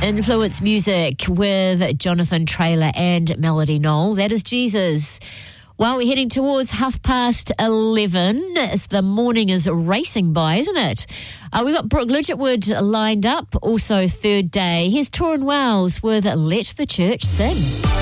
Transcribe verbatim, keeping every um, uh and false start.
Influence Music with Jonathan Traylor and Melody Knoll. That is Jesus. Well, we're heading towards half past eleven. As the morning is racing by, isn't it? Uh, we've got Brooke Lidgetwood lined up, also third day. Here's Torrin Wells with Let the Church Sing.